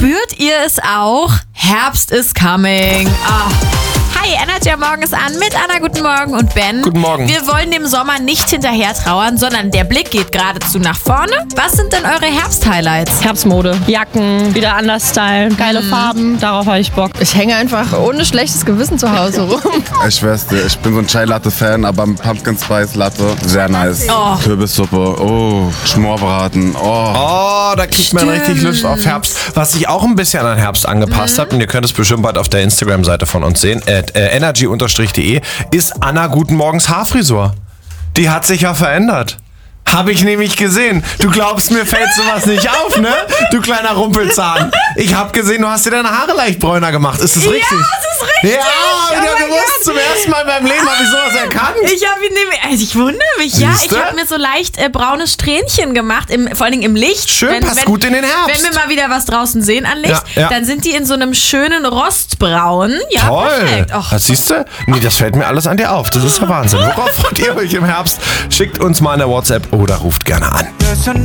Spürt ihr es auch? Herbst is coming. Hi, Energy am Morgen ist an mit Anna, guten Morgen, und Ben. Guten Morgen. Wir wollen dem Sommer nicht hinterher trauern, sondern der Blick geht geradezu nach vorne. Was sind denn eure Herbst-Highlights? Herbstmode. Jacken, wieder anders stylen, geile Farben, darauf habe ich Bock. Ich hänge einfach ohne schlechtes Gewissen zu Hause rum. Ich schwör's dir, ich bin so ein Chai-Latte-Fan, aber Pumpkin Spice Latte, sehr nice. Kürbissuppe, Schmorbraten, Oh, da kriegt man richtig Lust auf Herbst. Was sich auch ein bisschen an Herbst angepasst hat, und ihr könnt es bestimmt bald auf der Instagram-Seite von uns sehen, energy_de, ist Anna Guten Morgens Haarfrisur. Die hat sich ja verändert. Habe ich nämlich gesehen. Du glaubst, mir fällt sowas nicht auf, ne? Du kleiner Rumpelzahn. Ich habe gesehen, du hast dir deine Haare leicht bräuner gemacht. Ist das richtig? Ja, das ist richtig. Ja, ich habe gewusst, zum ersten Mal in meinem Leben habe ich sowas erkannt. Ich habe ihn nämlich, also ich wundere mich, ja. Siehste? Ich habe mir so leicht braune Strähnchen gemacht, vor allen Dingen im Licht. Schön, passt gut in den Herbst. Wenn wir mal wieder was draußen sehen an Licht, Ja. dann sind die in so einem schönen Rostbraun. Ja, Toll. perfekt. Och. Das siehst du? Nee, das fällt mir alles an dir auf. Das ist ja Wahnsinn. Worauf freut ihr euch im Herbst? Schickt uns mal eine WhatsApp oder ruft gerne an.